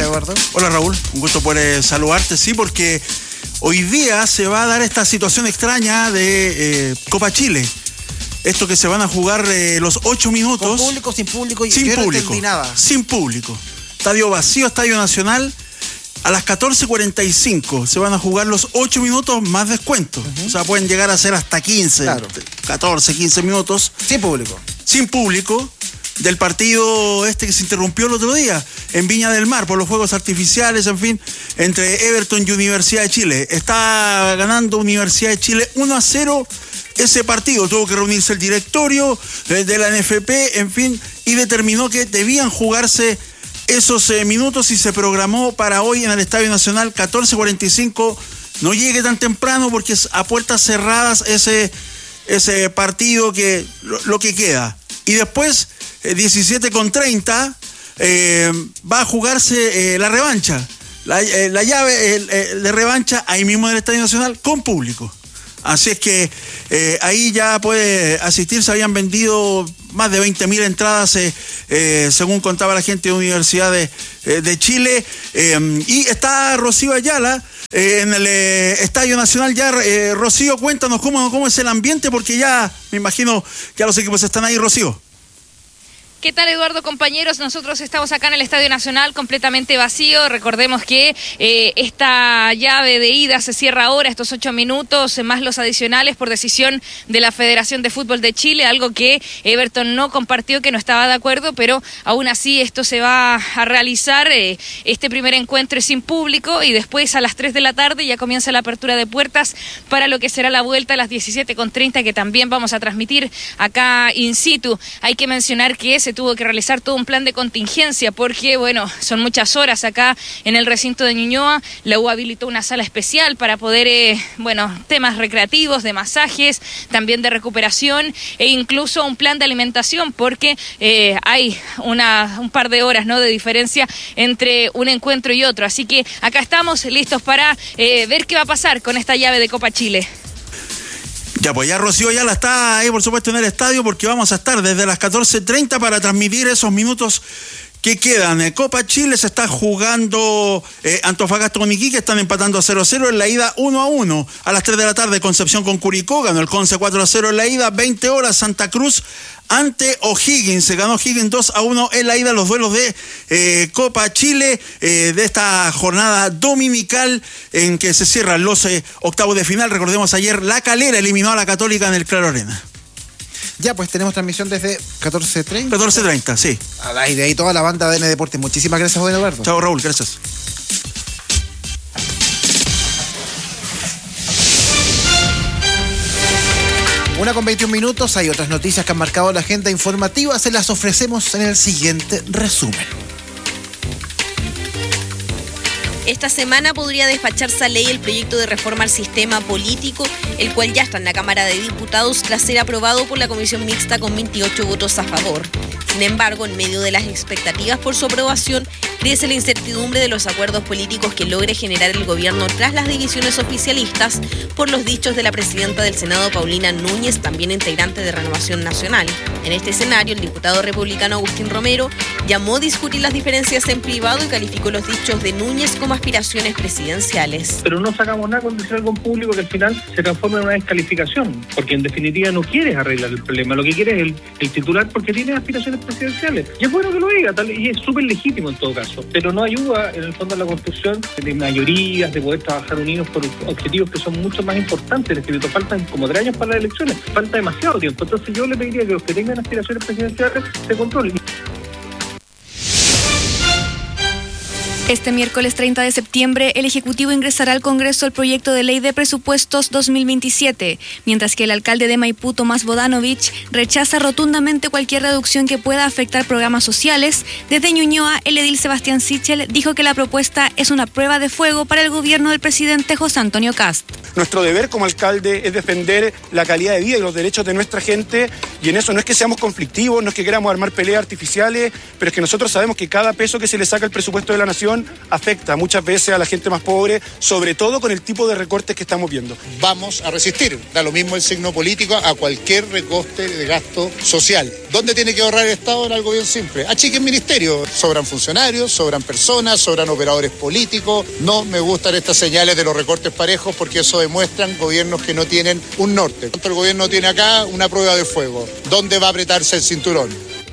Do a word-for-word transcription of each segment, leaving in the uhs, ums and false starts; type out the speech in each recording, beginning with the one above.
está, Eduardo? Hola, Raúl, un gusto poder saludarte, sí, porque hoy día se va a dar esta situación extraña de eh, Copa Chile. Esto que se van a jugar eh, los ocho minutos. ¿Con público, sin público? Sin yo público. No entendí nada. Sin público. Estadio vacío, Estadio Nacional. A las catorce cuarenta y cinco se van a jugar los ocho minutos más descuento. Uh-huh. O sea, pueden llegar a ser hasta quince, claro. catorce, quince minutos. Sin público. Sin público. Del partido este que se interrumpió el otro día en Viña del Mar por los fuegos artificiales, en fin, entre Everton y Universidad de Chile. Está ganando Universidad de Chile uno a cero ese partido. Tuvo que reunirse el directorio de la N F P, en fin, y determinó que debían jugarse esos eh, minutos y se programó para hoy en el Estadio Nacional catorce cuarenta y cinco. No llegue tan temprano porque es a puertas cerradas ese, ese partido, que lo, lo que queda. Y después, eh, diecisiete con treinta, eh, va a jugarse eh, la revancha. La, eh, la llave eh, eh, de revancha ahí mismo en el Estadio Nacional con público. Así es que eh, ahí ya puede asistir. Se habían vendido más de veinte mil entradas, eh, eh, según contaba la gente de Universidad de, eh, de Chile. Eh, y está Rocío Ayala eh, en el eh, Estadio Nacional ya. Eh, Rocío, cuéntanos cómo, cómo es el ambiente, porque ya me imagino que ya los equipos están ahí, Rocío. ¿Qué tal, Eduardo, compañeros? Nosotros estamos acá en el Estadio Nacional completamente vacío. Recordemos que eh, esta llave de ida se cierra ahora, estos ocho minutos, más los adicionales por decisión de la Federación de Fútbol de Chile, algo que Everton no compartió, que no estaba de acuerdo, pero aún así esto se va a realizar. Eh, este primer encuentro es sin público y después a las tres de la tarde ya comienza la apertura de puertas para lo que será la vuelta a las diecisiete con treinta, que también vamos a transmitir acá in situ. Hay que mencionar que se tuvo que realizar todo un plan de contingencia porque, bueno, son muchas horas acá en el recinto de Ñuñoa. La U habilitó una sala especial para poder, eh, bueno, temas recreativos, de masajes, también de recuperación e incluso un plan de alimentación porque eh, hay una, un par de horas, ¿no?, de diferencia entre un encuentro y otro. Así que acá estamos listos para eh, ver qué va a pasar con esta llave de Copa Chile. Ya, pues ya Rocío ya la está ahí, por supuesto, en el estadio, porque vamos a estar desde las catorce treinta para transmitir esos minutos que quedan. En Copa Chile se está jugando eh, Antofagasta con Iquique, están empatando a cero a cero en la ida, uno a uno. A las tres de la tarde, Concepción con Curicó, ganó el Conce cuatro a cero en la ida. veinte horas, Santa Cruz ante O'Higgins, se ganó O'Higgins dos a uno en la ida. Los duelos de eh, Copa Chile, eh, de esta jornada dominical en que se cierran los eh, octavos de final. Recordemos, ayer La Calera eliminó a la Católica en el Claro Arena. Ya, pues tenemos transmisión desde catorce treinta. catorce treinta, sí. Y de ahí toda la banda de N Deportes. Muchísimas gracias, joven Eduardo. Chao, Raúl, gracias. Una con veintiún minutos. Hay otras noticias que han marcado la agenda informativa. Se las ofrecemos en el siguiente resumen. Esta semana podría despacharse a ley el proyecto de reforma al sistema político, el cual ya está en la Cámara de Diputados tras ser aprobado por la Comisión Mixta con veintiocho votos a favor. Sin embargo, en medio de las expectativas por su aprobación, crece la incertidumbre de los acuerdos políticos que logre generar el gobierno tras las divisiones oficialistas, por los dichos de la presidenta del Senado, Paulina Núñez, también integrante de Renovación Nacional. En este escenario, el diputado republicano Agustín Romero llamó a discutir las diferencias en privado y calificó los dichos de Núñez como aspiraciones presidenciales. Pero no sacamos nada con decir algo en público que al final se transforma en una descalificación, porque en definitiva no quieres arreglar el problema, lo que quieres es el, el titular porque tiene aspiraciones presidenciales. Y es bueno que lo diga, tal, y es súper legítimo en todo caso, pero no ayuda en el fondo a la construcción de mayorías, de poder trabajar unidos por objetivos que son mucho más importantes. En este momento faltan como tres años para las elecciones, falta demasiado tiempo. Entonces yo le pediría que los que tengan aspiraciones presidenciales se controlen. Este miércoles treinta de septiembre, el Ejecutivo ingresará al Congreso el proyecto de ley de presupuestos dos mil veintisiete, mientras que el alcalde de Maipú, Tomás Bodanovich, rechaza rotundamente cualquier reducción que pueda afectar programas sociales. Desde Ñuñoa, el edil Sebastián Sichel dijo que la propuesta es una prueba de fuego para el gobierno del presidente José Antonio Kast. Nuestro deber como alcalde es defender la calidad de vida y los derechos de nuestra gente, y en eso no es que seamos conflictivos, no es que queramos armar peleas artificiales, pero es que nosotros sabemos que cada peso que se le saca al presupuesto de la nación inflación afecta muchas veces a la gente más pobre, sobre todo con el tipo de recortes que estamos viendo. Vamos a resistir, da lo mismo el signo político, a cualquier recorte de gasto social. ¿Dónde tiene que ahorrar el Estado? En algo bien simple. Achiquen ministerios, sobran funcionarios, sobran personas, sobran operadores políticos. No me gustan estas señales de los recortes parejos porque eso demuestran gobiernos que no tienen un norte. El gobierno tiene acá una prueba de fuego. ¿Dónde va a apretarse el cinturón?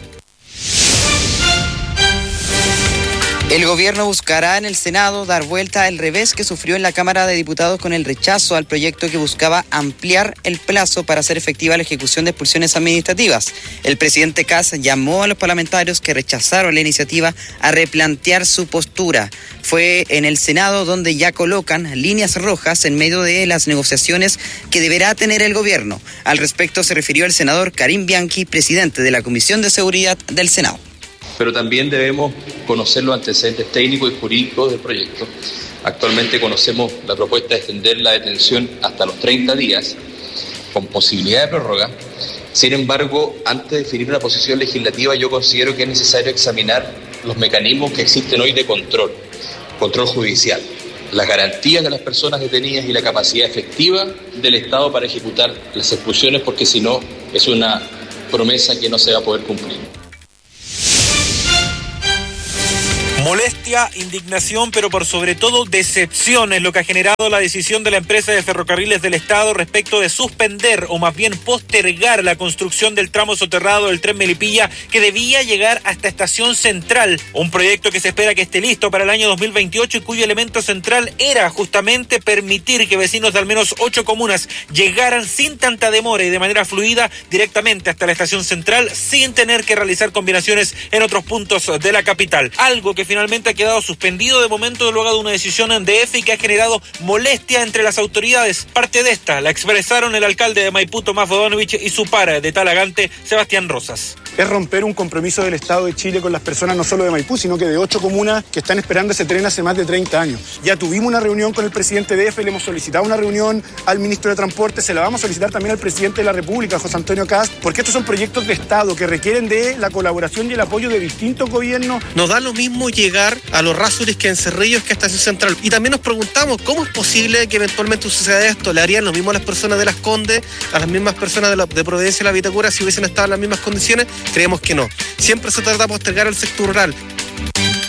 El gobierno buscará en el Senado dar vuelta al revés que sufrió en la Cámara de Diputados con el rechazo al proyecto que buscaba ampliar el plazo para hacer efectiva la ejecución de expulsiones administrativas. El presidente Kast llamó a los parlamentarios que rechazaron la iniciativa a replantear su postura. Fue en el Senado donde ya colocan líneas rojas en medio de las negociaciones que deberá tener el gobierno. Al respecto se refirió el senador Karim Bianchi, presidente de la Comisión de Seguridad del Senado. Pero también debemos conocer los antecedentes técnicos y jurídicos del proyecto. Actualmente conocemos la propuesta de extender la detención hasta los treinta días, con posibilidad de prórroga. Sin embargo, antes de definir una posición legislativa, yo considero que es necesario examinar los mecanismos que existen hoy de control, control judicial, las garantías de las personas detenidas y la capacidad efectiva del Estado para ejecutar las expulsiones, porque si no, es una promesa que no se va a poder cumplir. Molestia, indignación, pero por sobre todo decepción es lo que ha generado la decisión de la empresa de ferrocarriles del Estado respecto de suspender o más bien postergar la construcción del tramo soterrado del tren Melipilla que debía llegar hasta Estación Central, un proyecto que se espera que esté listo para el año dos mil veintiocho y cuyo elemento central era justamente permitir que vecinos de al menos ocho comunas llegaran sin tanta demora y de manera fluida directamente hasta la Estación Central sin tener que realizar combinaciones en otros puntos de la capital, algo que finalmente ha quedado suspendido de momento luego de una decisión de F y que ha generado molestia entre las autoridades. Parte de esta la expresaron el alcalde de Maipú, Tomás Bodanovich, y su par de Talagante, Sebastián Rosas. Es romper un compromiso del Estado de Chile con las personas no solo de Maipú, sino que de ocho comunas que están esperando ese tren hace más de treinta años. Ya tuvimos una reunión con el presidente de F, le hemos solicitado una reunión al ministro de Transporte, se la vamos a solicitar también al presidente de la República, José Antonio Kast, porque estos son proyectos de Estado que requieren de la colaboración y el apoyo de distintos gobiernos. Nos da lo mismo llegar a los Rasuris que en Cerrillos que a Estación Central. Y también nos preguntamos cómo es posible que eventualmente suceda esto. ¿Le harían lo mismo a las personas de Las Condes, a las mismas personas de, la, de Providencia y La Vitacura si hubiesen estado en las mismas condiciones? Creemos que no. Siempre se trata de postergar el sector rural.